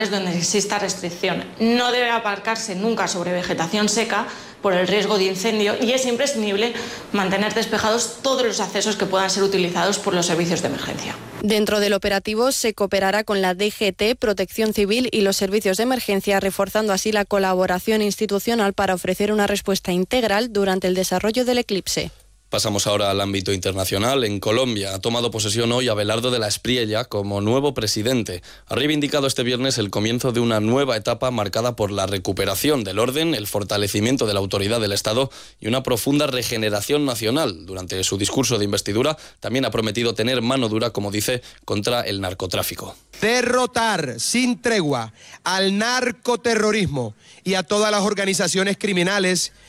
donde exista restricción. No debe aparcarse nunca sobre vegetación seca por el riesgo de incendio y es imprescindible mantener despejados todos los accesos que puedan ser utilizados por los servicios de emergencia. Dentro del operativo se cooperará con la DGT, Protección Civil y los servicios de emergencia, reforzando así la colaboración institucional para ofrecer una respuesta integral durante el desarrollo del eclipse. Pasamos ahora al ámbito internacional. En Colombia ha tomado posesión hoy Abelardo de la Espriella como nuevo presidente. Ha reivindicado este viernes el comienzo de una nueva etapa marcada por la recuperación del orden, el fortalecimiento de la autoridad del Estado y una profunda regeneración nacional. Durante su discurso de investidura también ha prometido tener mano dura, como dice, contra el narcotráfico. Derrotar sin tregua al narcoterrorismo y a todas las organizaciones criminales